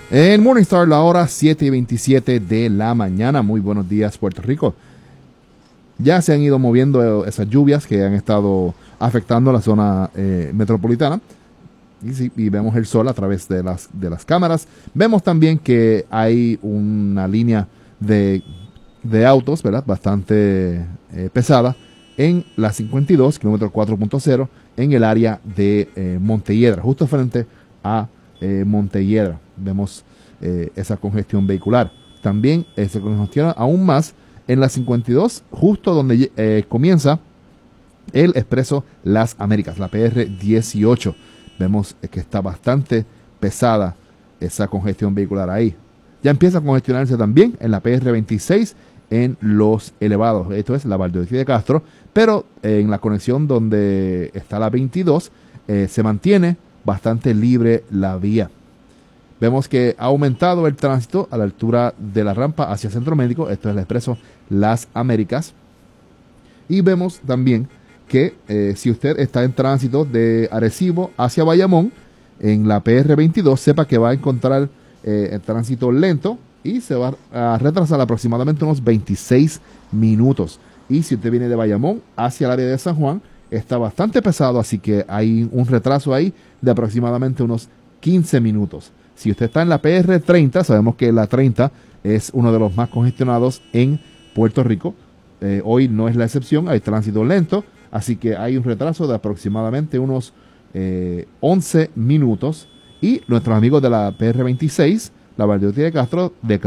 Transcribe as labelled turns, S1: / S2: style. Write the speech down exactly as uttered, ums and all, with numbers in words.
S1: En Morningstar, la hora siete y veintisiete de la mañana. Muy buenos días, Puerto Rico. Ya se han ido moviendo esas lluvias que han estado afectando la zona eh, metropolitana. Y, sí, y vemos el sol a través de las, de las cámaras. Vemos también que hay una línea de, de autos, ¿verdad?, bastante eh, pesada en la cincuenta y dos, kilómetro cuatro punto cero, en el área de eh, Montelledra, justo frente a eh, Montelledra. Vemos eh, esa congestión vehicular. También eh, se congestiona aún más en la cincuenta y dos, justo donde eh, comienza el expreso Las Américas, la P R dieciocho. Vemos eh, que está bastante pesada esa congestión vehicular ahí. Ya empieza a congestionarse también en la P R veintiséis, en Los Elevados. Esto es la Valdoriotti de Castro, pero eh, en la conexión donde está la veintidós eh, se mantiene bastante libre la vía. Vemos que ha aumentado el tránsito a la altura de la rampa hacia Centro Médico. Esto es el expreso Las Américas. Y vemos también que eh, si usted está en tránsito de Arecibo hacia Bayamón, en la P R veintidós, sepa que va a encontrar eh, el tránsito lento y se va a retrasar aproximadamente unos veintiséis minutos. Y si usted viene de Bayamón hacia el área de San Juan, está bastante pesado, así que hay un retraso ahí de aproximadamente unos quince minutos. Si usted está en la P R treinta, sabemos que la treinta es uno de los más congestionados en Puerto Rico. Eh, hoy no es la excepción, hay tránsito lento, así que hay un retraso de aproximadamente unos eh, once minutos. Y nuestros amigos de la P R veintiséis, la Valdoriotti de Castro, de